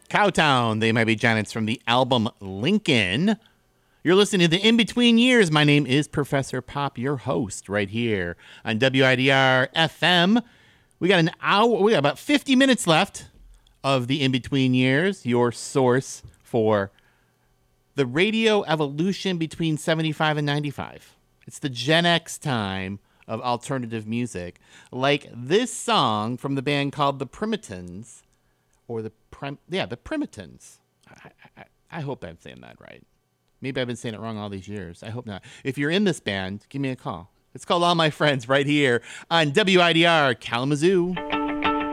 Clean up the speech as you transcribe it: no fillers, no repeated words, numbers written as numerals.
Cowtown, They Might Be Giants from the album Lincoln. You're listening to the In Between Years. My name is Professor Pop, your host right here on WIDR FM. We got an hour, we got about 50 minutes left of the In Between Years, your source for the radio evolution between 75 and 95. It's the Gen X time of alternative music, like this song from the band called the Primitons, or the Primitons. I hope I'm saying that right. Maybe I've been saying it wrong all these years. I hope not. If you're in this band, give me a call. It's called All My Friends right here on WIDR Kalamazoo.